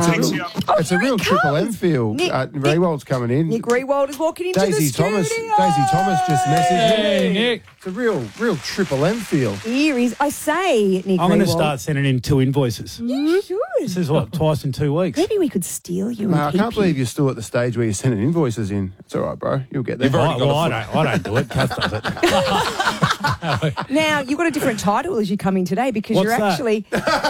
It's a real Triple M feel. Rewald's coming in. Nick Rewald is walking into the studio. Daisy Thomas just messaged me. Hey, Nick. It's a real Triple M feel. Here is, I say, Nick I'm going to Rewald. start sending in 2 invoices. You should. This is what, twice in 2 weeks? Maybe we could steal you. Mate, and I keep can't you. believe you're still at the stage where you're sending invoices in. It's all right, bro. You'll get there. I don't do it. Kath does it. Now, you've got a different title as you come in today because What's you're that? actually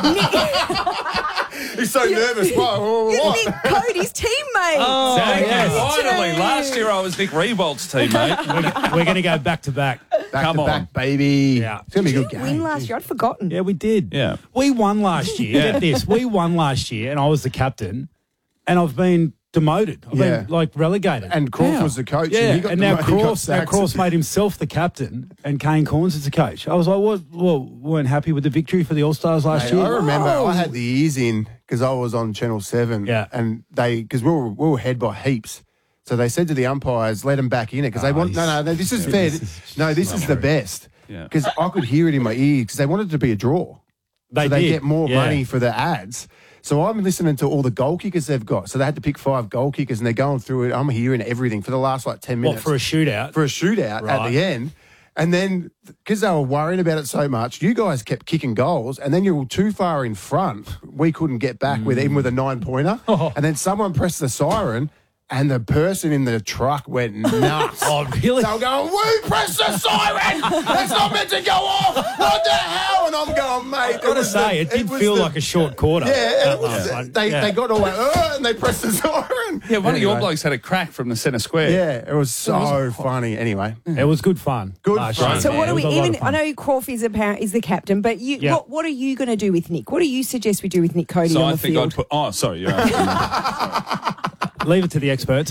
He's so nervous. you're Nick Cody's teammate. Oh, Exactly. yes. Finally, last year I was Nick Rewald's teammate. We're going to go back to back. Come on. Back, baby. Yeah. It's going to be a Did good you game. win last year? I'd forgotten. Yeah, we did. Yeah. We won last year. Yeah. Get this. We won last year, and I was the captain, and I've been demoted. I've Yeah. been, relegated. And Croft Yeah. was the coach. Yeah, and, he got and now the- he got Cross sacked. made himself the captain, and Kane Corns is the coach. I was like, what? Well, weren't happy with the victory for the All-Stars last Mate, year? I remember Whoa. I had the ears in because I was on Channel 7. Yeah. And because we were ahead by heaps. So they said to the umpires, let them back in it because they want, no, this is fair. This is the best. Yeah. Because I could hear it in my ears because they wanted it to be a draw. They so they did. get more Yeah. money for the ads. So I'm listening to all the goal kickers they've got. So they had to pick 5 goal kickers and they're going through it. I'm hearing everything for the last 10 What, minutes. for a shootout? For a shootout at Right. the end. And then, because they were worrying about it so much, you guys kept kicking goals, and then you were too far in front. We couldn't get back even with a 9-pointer. And then someone pressed the siren, and the person in the truck went nuts. Oh, really? They were going, we pressed the siren! That's not meant to go off! What the hell? And I'm going, mate. I've got to say, it did feel like a short quarter. Yeah, that last one. they got all like, and they pressed the siren. Yeah, one of your Anyway. blokes had a crack from the centre square. Yeah, it was so funny. Anyway. It was good fun. Good last fun. year. So what It are we? was a lot Even of fun. I know Croft is the captain, but you, Yeah. what are you going to do with Nick? What do you suggest we do with Nick Cody So on I the think field? I'd put. Oh, sorry. You're asking. Leave it to the experts.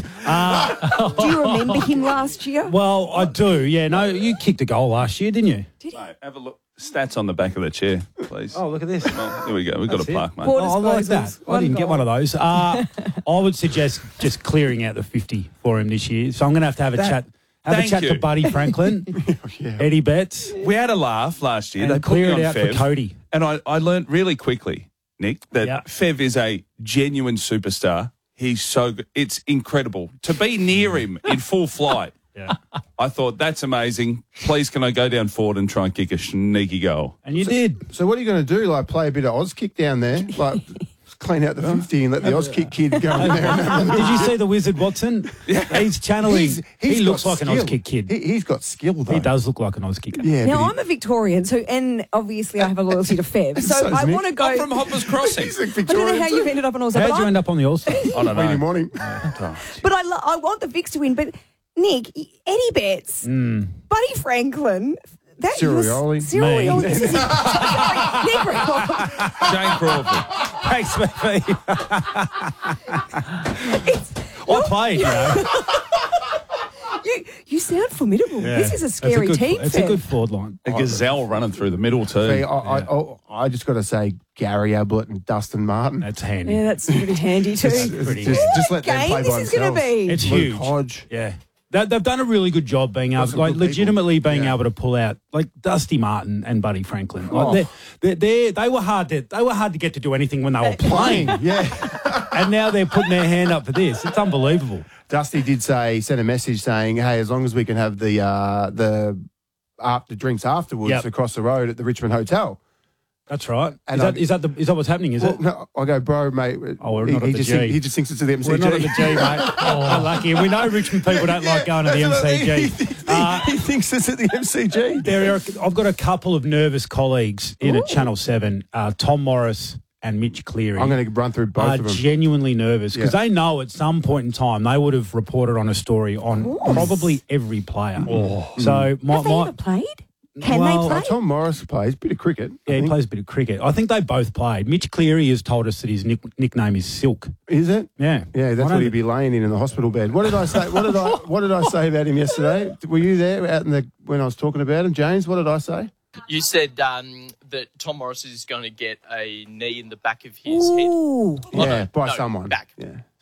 Do you remember him last year? Well, I do. Yeah, no, you kicked a goal last year, didn't you? Mate, have a look. Stats on the back of the chair, please. Oh, look at this. Well, here we go. We've got a That's it. plaque, mate. Four Oh, I like that. disposals, I one didn't get goal. one of those. I would suggest just clearing out the 50 for him this year. So I'm going to have a chat. Have a Thank chat to you. Buddy Franklin, Eddie Betts, We had a laugh last year. and They put clear me it on out Fev, for Cody. and I learnt really quickly, Nick, that Yeah. Fev is a genuine superstar. He's so good. It's incredible. To be near him in full flight, Yeah. I thought, that's amazing. Please, can I go down forward and try and kick a sneaky goal? And you did. So what are you going to do? Like play a bit of Oz kick down there? Like clean out the 50 and let the Oz kick kid go in there? And Did you see the Wizard Watson? He's channeling. He looks got like an skill. Oz kick kid. He's got skill, though. He does look like an Oz kicker. Yeah, Now but I'm a Victorian, and obviously I have a loyalty to Fev. So So is I Nick. want to go. I'm from Hoppers Crossing. he's a I don't Victorian. know how you've ended up on all How'd you end up on the All-Star? I don't Really know. morning. But I want the Vicks to win. But Nick, Eddie Betts, Buddy Franklin, that Cirioli. Cirioli. Me. This is Nick Rewald. Jane Crawford. Thanks, baby. I played, you know. You sound formidable. Yeah. This is a It's scary good, team. It's a Fev. good forward line. A gazelle running through the middle too. See, I just got to say Gary Ablett and Dustin Martin. That's handy. Yeah, that's pretty handy too. pretty Just let them Game play by this is going themselves. to be. It's Luke huge. Hodge. Yeah. They've done a really good job being able, some good people. legitimately being Yeah. able to pull out like Dusty Martin and Buddy Franklin. Like they were hard to get to do anything when they were playing, Yeah. and now they're putting their hand up for this. It's unbelievable. Dusty did send a message saying, hey, as long as we can have the after drinks afterwards Yep. across the road at the Richmond Hotel. That's right. And Is that what's happening? Is Well, it? no, I go, bro, mate. Oh, we're not at the G. He just thinks it's at the MCG. We're not at the G, mate. Oh, lucky. We know Richmond people don't like going to the MCG. He thinks it's at the MCG. I've got a couple of nervous colleagues in at Channel 7, Tom Morris and Mitch Cleary. I'm going to run through both Are of them. genuinely nervous because Yeah. they know at some point in time they would have reported on a story on probably every player. So Have they ever played? Can Well, they play? Tom Morris plays a bit of cricket. I yeah, he think. plays a bit of cricket. I think they both played. Mitch Cleary has told us that his nickname is Silk. Is it? Yeah, Yeah, that's I what don't- he'd be laying in the hospital bed. What did I say? What did I say about him yesterday? Were you there out when I was talking about him, James? What did I say? You said that Tom Morris is going to get a knee in the back of his head. Ooh. Yeah, by no, someone. back. Yeah.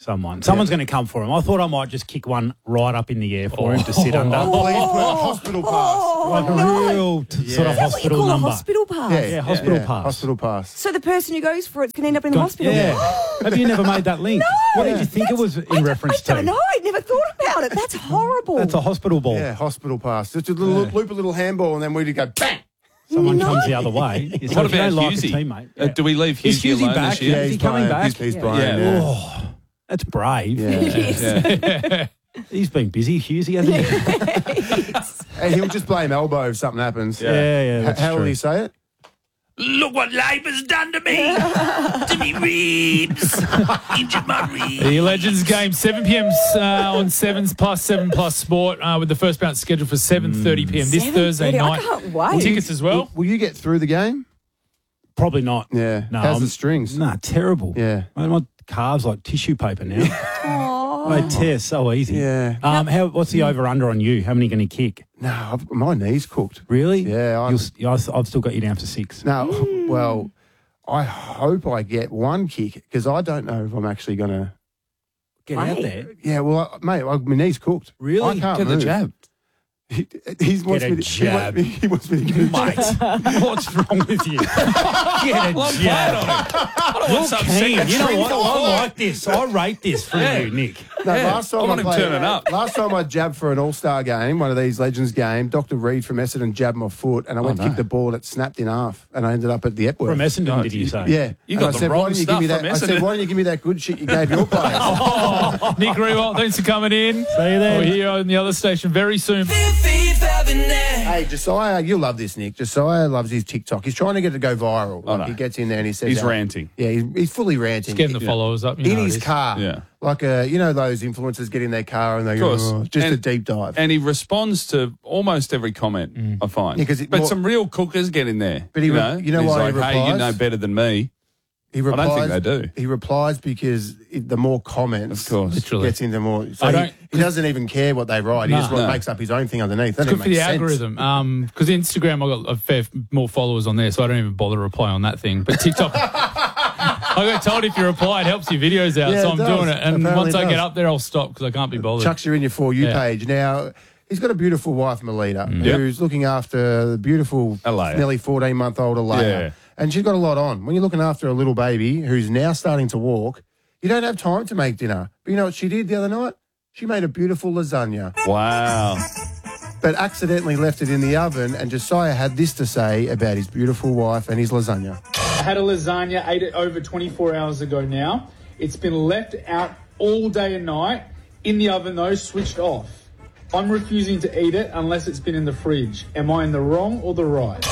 Someone's going to come for him. I thought I might just kick one right up in the air for him to sit under. Please put a hospital pass. Like a real sort of Is that what you hospital call number. a hospital pass? Yeah, hospital pass. Hospital pass. So the person who goes for it's going to end up in the hospital. Yeah. Have you never made that link? What did you think it was in reference to? I don't know. I never thought about it. That's horrible. That's a hospital ball. Yeah, hospital pass. Just a little loop a little handball, and then we'd go bang. Someone comes the other way. So What if you about don't like a Hughesy? teammate? Do we leave Is Hughesy Hughesy alone back? this year? Yeah, Is he coming back? He's Yeah. playing. Yeah. Oh, that's brave. Yeah. He's been busy, Hughesy, hasn't he? And he'll just blame elbow if something happens. Yeah, that's How will true. he say it? Look what life has done to me. To me ribs. Injured my ribs. The Legends game, 7 p.m. On 7s plus 7 plus Sport, with the first bounce scheduled for 7:30 p.m. this 7:30? Thursday I night. can't wait. Tickets as well. Will you get through the game? Probably not. Yeah. No, How's the strings? Nah, terrible. Yeah. My calves like tissue paper now. They tear so easy. Yeah. What's the over-under on you? How many can he kick? No, my knee's cooked. Really? Yeah, I've still got you down for 6. No, well, I hope I get one kick because I don't know if I'm actually going to. Get out there. Yeah, well, mate, my knee's cooked. Really? I can't Get the move. jab. He wants a me to, jab. He wants me to get a jab. Mate, what's wrong with you? Get a jab. You're keen. You know what? I like this. I rate this from you, Nick. No, last time I want him played- turning up. Last time I jabbed for an All-Star game, one of these Legends game, Dr. Reed from Essendon jabbed my foot and I went to kick the ball and it snapped in half and I ended up at the Epworth. From Essendon, did you say? Yeah. You And got I the said, wrong why didn't you give me stuff that? from I said, Essendon. why didn't you give me that good shit you gave your players? Nick Rewalt, thanks for coming in. See you then. We're here on the other station very soon. Hey, Josiah, you love this, Nick. Josiah loves his TikTok. He's trying to get it to go viral. Oh, no. He gets in there and he says... He's ranting. Yeah, he's fully ranting. Getting the followers up. You in know his it is. car. Yeah. Like, you know those influencers get in their car and they go, course. oh, just a And- deep dive. And he responds to almost every comment, I find. Yeah, 'cause it but more- some real cookers get in there. But he you re- know, you know he's why he like, hey, you replies? know better than me. He replies, don't think they do. He replies because the more comments, Of course. Literally. gets into more. So I don't- he doesn't even care what they write. He No. just makes up his own thing underneath. That It's good doesn't for the make sense. algorithm. Because Instagram, I've got a fair more followers on there, so I don't even bother replying on that thing. But TikTok, I got told if you reply, it helps your videos out, Yeah, so it I'm does. doing it. And Apparently once it I get does. up there, I'll stop because I can't be bothered. Chucks you in your For You Yeah. page. Now, he's got a beautiful wife, Melita, Yep. who's looking after the beautiful Alea. nearly 14-month-old Alea. Yeah. And she's got a lot on. When you're looking after a little baby who's now starting to walk, you don't have time to make dinner. But you know what she did the other night? She made a beautiful lasagna, Wow. but accidentally left it in the oven. And Josiah had this to say about his beautiful wife and his lasagna. I had a lasagna, ate it over 24 hours ago now. It's been left out all day and night. In the oven though, switched off. I'm refusing to eat it unless it's been in the fridge. Am I in the wrong or the right?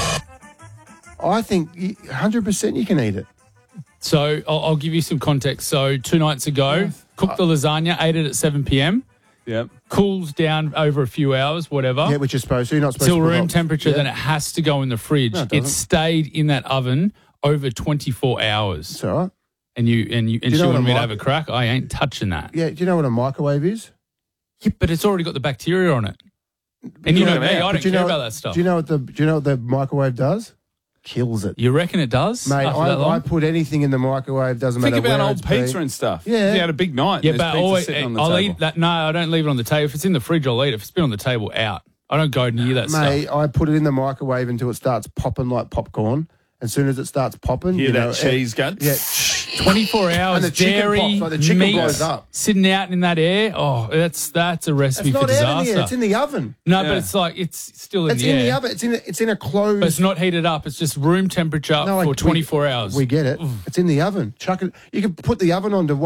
I think 100% you can eat it. So I'll give you some context. So 2 nights ago, cooked the lasagna, ate it at 7 p.m., Yep. cools down over a few hours, whatever. Yeah, which you're supposed to. You're not supposed Till to. put room hot- temperature, Yeah. then it has to go in the fridge. No, it It doesn't. stayed in that oven over 24 hours. It's all right. And she know what wanted me a to have a crack. I ain't touching that. Yeah, do you know what a microwave is? Yeah, but it's already got the bacteria on it. And you know me, I But don't do you care know- about that stuff. Do you know what the microwave does? Kills it. You reckon it does? Mate, after that long? I put anything in the microwave, doesn't Think matter about where old it's been. pizza and stuff. Yeah. You had a big night. Yeah, and there's but pizza always, sitting on the I'll table. eat that. No, I don't leave it on the table. If it's in the fridge, I'll eat it. If it's been on the table, out. I don't go near that Mate, stuff. I put it in the microwave until it starts popping like popcorn. As soon as it starts popping, Hear you that know, cheese gun? Yeah, 24 hours, And the chicken dairy, pops, like the chicken meat, blows up. sitting out in that air. Oh, that's a recipe it's for not out in the disaster. air. It's in the oven. No, Yeah. but it's like it's still in It's the in air. the oven. It's in a closed. But it's not heated up. It's just room temperature No, for 24 hours. We get it. It's in the oven. Chuck it. You can put the oven onto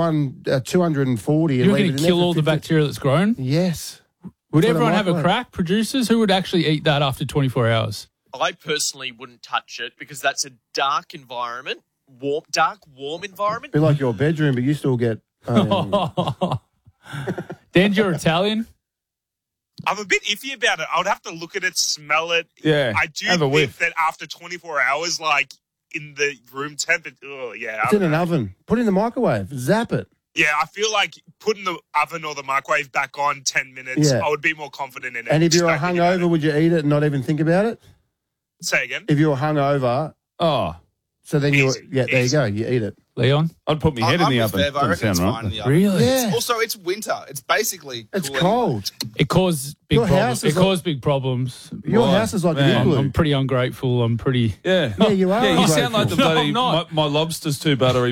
240 and You're leave going it to in kill there all for the 50 bacteria that's grown? Yes. Would Put a everyone have a microwave. crack? Producers? Who would actually eat that after 24 hours? I personally wouldn't touch it because that's a dark environment, warm environment. Be like your bedroom, but you still get. Dan, you're Italian? I'm a bit iffy about it. I would have to look at it, smell it. Yeah, I do have a think whiff. that after 24 hours, like in the room temperature, It's in an oven. Put it in the microwave. Zap it. yeah, I feel like putting the oven or the microwave back on 10 minutes, Yeah. I would be more confident in it. And if Just you're don't think about hungover, would you eat it and not even think about it? it. Say again. If you're hungover, Oh, So then you, Easy, there you easy. go. You eat it. Leon? I'd put my head in I'm the with oven. Bev. I Doesn't reckon it's sound fine in right. the oven. Really? Yeah. Also, it's winter. It's basically It's cool cold. It caused big Your house problems. is It caused big problems. Your house is like an Man. igloo. I'm pretty ungrateful. I'm pretty. Yeah. Yeah, you are Yeah, you sound like the ungrateful. bloody, No, I'm not. my lobster's too buttery.